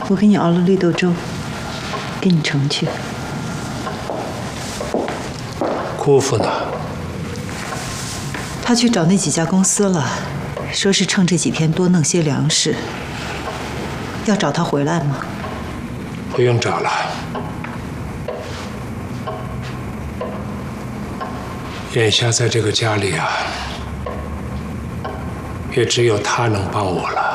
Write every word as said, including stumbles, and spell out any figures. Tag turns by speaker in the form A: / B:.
A: 我给你熬了绿豆粥，给你盛去。
B: 姑父呢？
A: 他去找那几家公司了，说是趁这几天多弄些粮食。要找他回来吗？
B: 不用找了。眼下在这个家里啊，也只有他能帮我了。